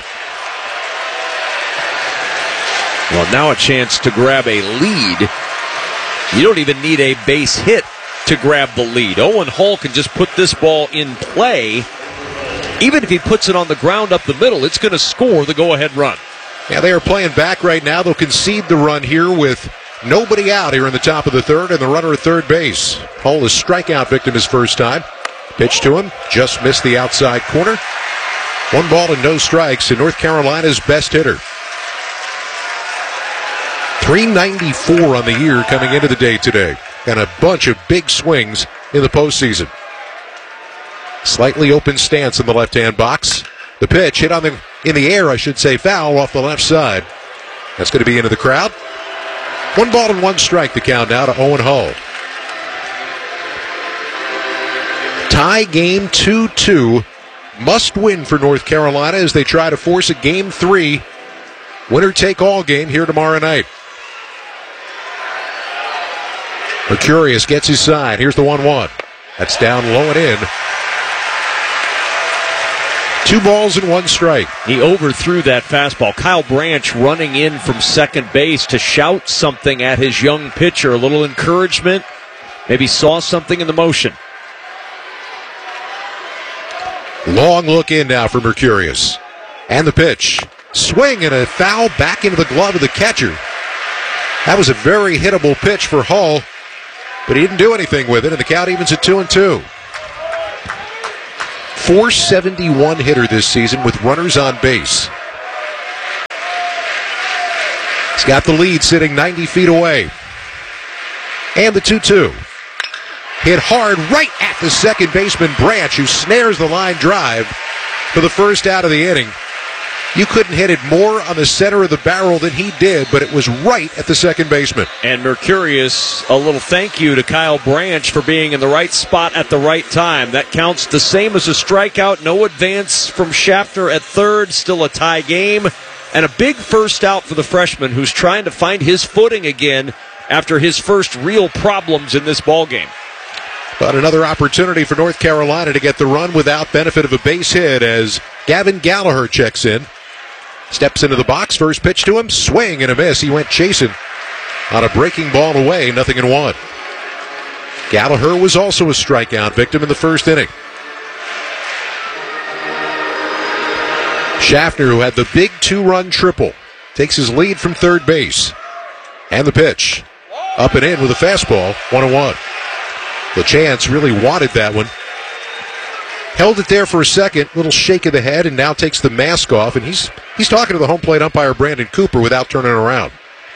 Well, now a chance to grab a lead. You don't even need a base hit to grab the lead. Owen Hull can just put this ball in play. Even if he puts it on the ground up the middle, it's going to score the go-ahead run. Yeah, they are playing back right now. They'll concede the run here with nobody out here in the top of the third and the runner at third base. Hull is strikeout victim his first time. Pitch to him, just missed the outside corner. One ball and no strikes to North Carolina's best hitter. three ninety-four on the year coming into the day today, and a bunch of big swings in the postseason. Slightly open stance in the left-hand box. The pitch hit on the in the air, I should say, foul off the left side. That's going to be into the crowd. One ball and one strike the count now to Owen Hull. Tie game two two. Must win for North Carolina as they try to force a game three winner-take-all game here tomorrow night. Mercurius gets his side. Here's the one one. That's down low and in. Two balls and one strike. He overthrew that fastball. Kyle Branch running in from second base to shout something at his young pitcher. A little encouragement. Maybe saw something in the motion. Long look in now for Mercurius. And the pitch. Swing and a foul back into the glove of the catcher. That was a very hittable pitch for Hull, but he didn't do anything with it, and the count evens at two and two. four seventy-one hitter this season with runners on base. He's got the lead sitting ninety feet away. And the two two. Hit hard right at the second baseman, Branch, who snares the line drive for the first out of the inning. You couldn't hit it more on the center of the barrel than he did, but it was right at the second baseman. And Mercurius, a little thank you to Kyle Branch for being in the right spot at the right time. That counts the same as a strikeout. No advance from Schaffner at third. Still a tie game. And a big first out for the freshman who's trying to find his footing again after his first real problems in this ballgame. But another opportunity for North Carolina to get the run without benefit of a base hit as Gavin Gallagher checks in. Steps into the box, first pitch to him, swing and a miss. He went chasing on a breaking ball away, nothing in one. Gallagher was also a strikeout victim in the first inning. Schaffner, who had the big two-run triple, takes his lead from third base. And the pitch. Up and in with a fastball, one and one. LeChance really wanted that one. Held it there for a second, little shake of the head, and now takes the mask off, and he's he's talking to the home plate umpire, Brandon Cooper, without turning around.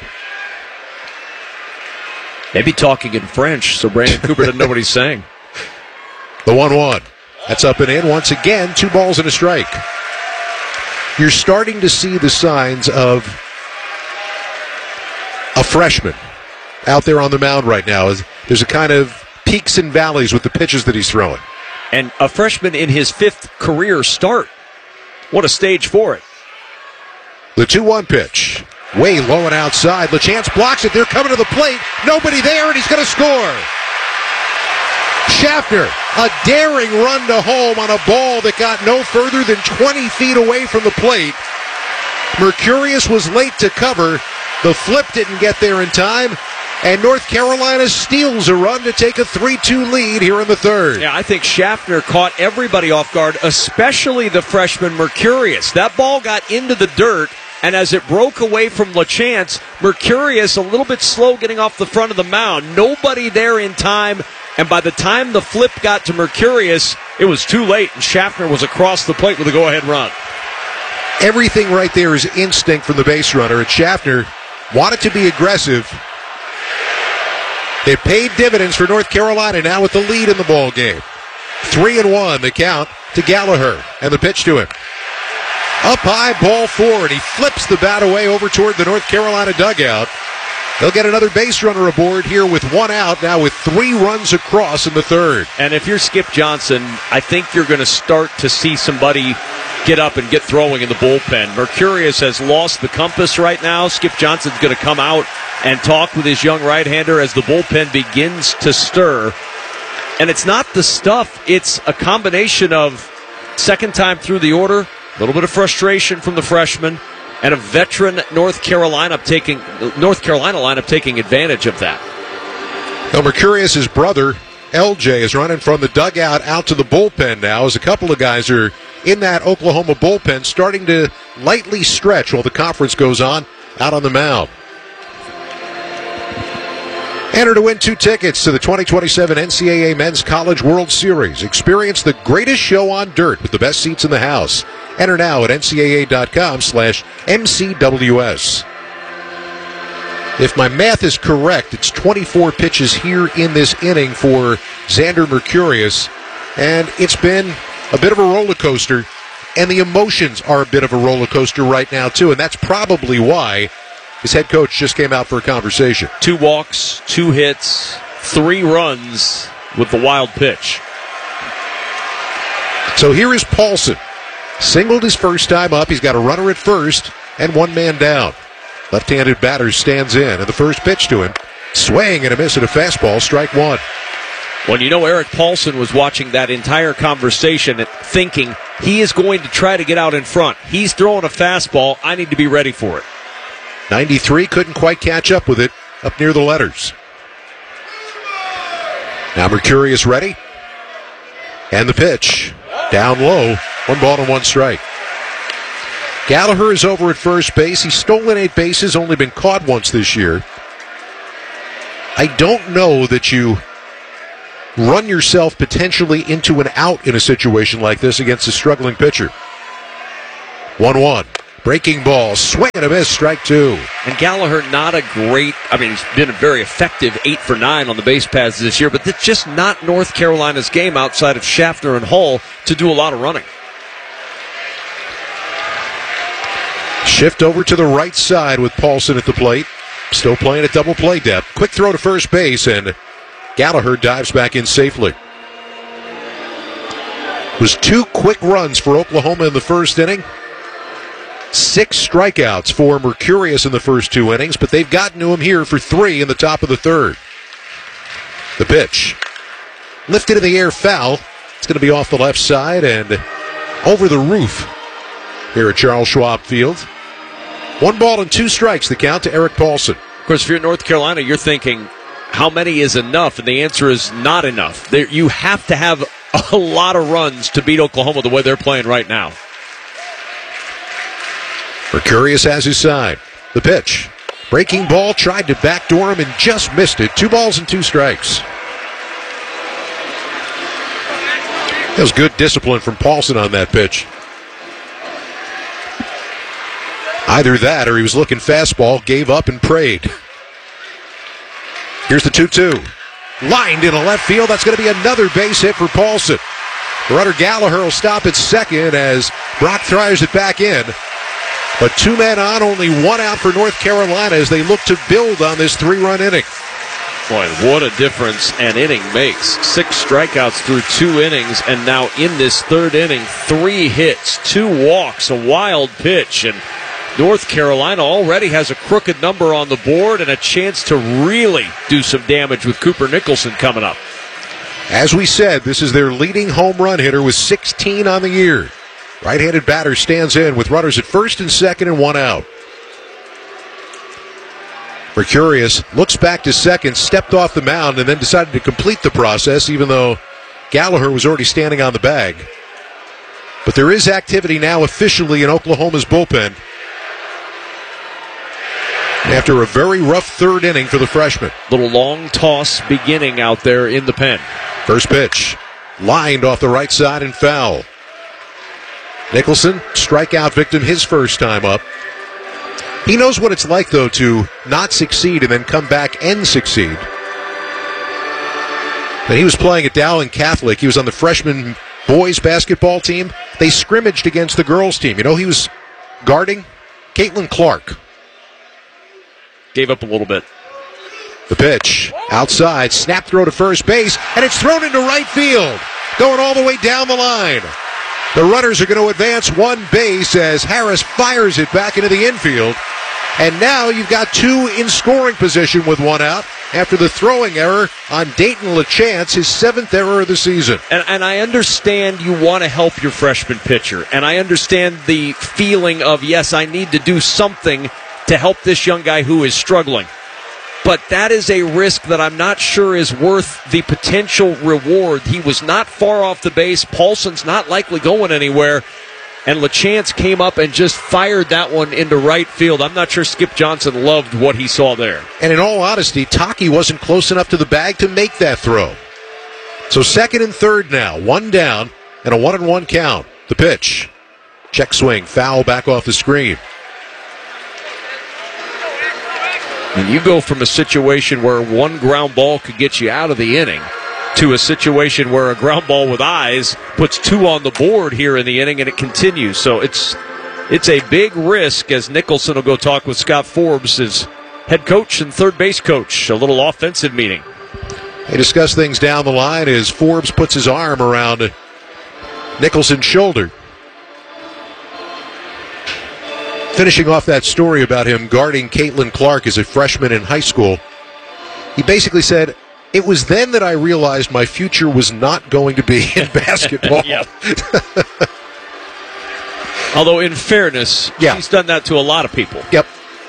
Maybe talking in French, so Brandon Cooper doesn't know what he's saying. The one one. That's up and in once again, two balls and a strike. You're starting to see the signs of a freshman out there on the mound right now. There's a kind of peaks and valleys with the pitches that he's throwing. And a freshman in his fifth career start. What a stage for it. The two one pitch. Way low and outside. LeChance blocks it. They're coming to the plate. Nobody there, and he's going to score. Schaffner, a daring run to home on a ball that got no further than twenty feet away from the plate. Mercurius was late to cover. The flip didn't get there in time. And North Carolina steals a run to take a three two lead here in the third. Yeah, I think Schaffner caught everybody off guard, especially the freshman Mercurius. That ball got into the dirt, and as it broke away from LeChance, Mercurius a little bit slow getting off the front of the mound. Nobody there in time, and by the time the flip got to Mercurius, it was too late, and Schaffner was across the plate with a go-ahead run. Everything right there is instinct from the base runner, and Schaffner wanted to be aggressive. It paid dividends for North Carolina now with the lead in the ball game. Three and one, the count to Gallagher, and the pitch to him. Up high, ball four, and he flips the bat away over toward the North Carolina dugout. They'll get another base runner aboard here with one out, now with three runs across in the third. And if you're Skip Johnson, I think you're going to start to see somebody get up and get throwing in the bullpen. Mercurius has lost the compass right now. Skip Johnson's going to come out and talk with his young right-hander as the bullpen begins to stir. And it's not the stuff. It's a combination of second time through the order, a little bit of frustration from the freshman, and a veteran North Carolina taking North Carolina lineup taking advantage of that. Now, Mercurius' brother, L J, is running from the dugout out to the bullpen now as a couple of guys are in that Oklahoma bullpen starting to lightly stretch while the conference goes on out on the mound. Enter to win two tickets to the twenty twenty-seven N C double A Men's College World Series. Experience the greatest show on dirt with the best seats in the house. Enter now at N C double A dot com slash M C W S. If my math is correct, it's twenty-four pitches here in this inning for Xander Mercurius, and it's been a bit of a roller coaster, and the emotions are a bit of a roller coaster right now, too, and that's probably why his head coach just came out for a conversation. Two walks, two hits, three runs with the wild pitch. So here is Paulson. Singled his first time up. He's got a runner at first and one man down. Left-handed batter stands in, and the first pitch to him. Swing and a miss at a fastball, strike one. Well, you know, Eric Paulson was watching that entire conversation thinking he is going to try to get out in front. He's throwing a fastball. I need to be ready for it. ninety-three couldn't quite catch up with it up near the letters. Now Mercurius ready. And the pitch. Down low. One ball and one strike. Gallagher is over at first base. He's stolen eight bases, only been caught once this year. I don't know that you run yourself potentially into an out in a situation like this against a struggling pitcher. one one. Breaking ball. Swing and a miss. Strike two. And Gallagher, not a great, I mean, he's been a very effective eight for nine on the base paths this year, but that's just not North Carolina's game outside of Schaffner and Hull to do a lot of running. Shift over to the right side with Paulson at the plate. Still playing at double play depth. Quick throw to first base, and Gallagher dives back in safely. It was two quick runs for Oklahoma in the first inning. Six strikeouts for Mercurius in the first two innings, but they've gotten to him here for three in the top of the third. The pitch. Lifted in the air, foul. It's going to be off the left side and over the roof here at Charles Schwab Field. One ball and two strikes, the count to Eric Paulson. Of course, if you're in North Carolina, you're thinking, how many is enough? And the answer is not enough. There, you have to have a lot of runs to beat Oklahoma the way they're playing right now. Mercurius has his side. The pitch. Breaking ball, tried to backdoor him and just missed it. Two balls and two strikes. That was good discipline from Paulson on that pitch. Either that or he was looking fastball, gave up and prayed. Here's the two two. Lined in a left field. That's going to be another base hit for Paulson. Runner Gallagher will stop at second as Brock throws it back in. But two men on, only one out for North Carolina as they look to build on this three-run inning. Boy, what a difference an inning makes. Six strikeouts through two innings, and now in this third inning, three hits, two walks, a wild pitch, and North Carolina already has a crooked number on the board and a chance to really do some damage with Cooper Nicholson coming up. As we said, this is their leading home run hitter with sixteen on the year. Right-handed batter stands in with runners at first and second and one out. Mercurius looks back to second, stepped off the mound, and then decided to complete the process, even though Gallagher was already standing on the bag. But there is activity now officially in Oklahoma's bullpen after a very rough third inning for the freshman. Little long toss beginning out there in the pen. First pitch, lined off the right side and foul. Nicholson, strikeout victim his first time up. He knows what it's like, though, to not succeed and then come back and succeed. And he was playing at Dowling Catholic. He was on the freshman boys basketball team. They scrimmaged against the girls team. You know, he was guarding Caitlin Clark. Gave up a little bit. The pitch, outside, snap throw to first base, and it's thrown into right field, going all the way down the line. The runners are going to advance one base as Harris fires it back into the infield. And now you've got two in scoring position with one out after the throwing error on Dayton LaChance, his seventh error of the season. And, and I understand you want to help your freshman pitcher. And I understand the feeling of, yes, I need to do something to help this young guy who is struggling. But that is a risk that I'm not sure is worth the potential reward. He was not far off the base. Paulson's not likely going anywhere. And LaChance came up and just fired that one into right field. I'm not sure Skip Johnson loved what he saw there. And in all honesty, Taki wasn't close enough to the bag to make that throw. So second and third now. One down and a one and one count. The pitch. Check swing. Foul back off the screen. And you go from a situation where one ground ball could get you out of the inning to a situation where a ground ball with eyes puts two on the board here in the inning, and it continues. So it's it's a big risk as Nicholson will go talk with Scott Forbes, his head coach and third base coach. A little offensive meeting. They discuss things down the line as Forbes puts his arm around Nicholson's shoulder. Finishing off that story about him guarding Caitlin Clark as a freshman in high school, he basically said, It was then that I realized my future was not going to be in basketball. Although, in fairness, yeah. he's done that to a lot of people. Yep.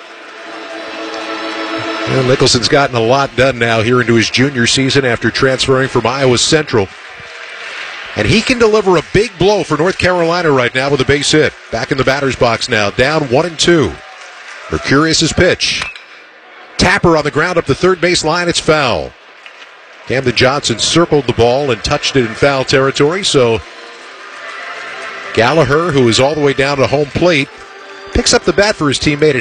Well, Nicholson's gotten a lot done now here into his junior season after transferring from Iowa Central. And he can deliver a big blow for North Carolina right now with a base hit. Back in the batter's box now, down one and two. Mercurius' pitch. Tapper on the ground up the third base line. It's foul. Camden Johnson circled the ball and touched it in foul territory, so Gallagher, who is all the way down to home plate, picks up the bat for his teammate at